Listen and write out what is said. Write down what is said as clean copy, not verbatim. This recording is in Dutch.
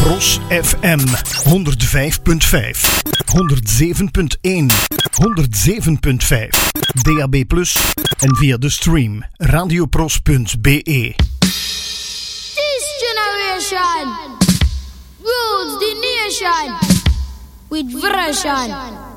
Pros FM 105.5, 107.1, 107.5, DAB+ en via de stream radiopros.be. This generation rules the nation with version.